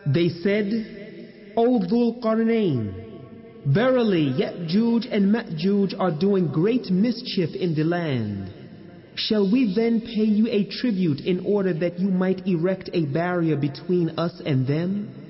They said, O Dhul Qarnayn, verily Ya'juj and Ma'juj are doing great mischief in the land. Shall we then pay you a tribute in order that you might erect a barrier between us and them?